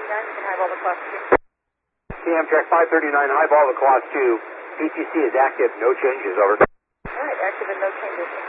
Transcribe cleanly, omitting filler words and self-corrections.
you can highball the class 2. Amtrak 539, highball the class 2. PTC is active, no changes, over. All right, active and no changes.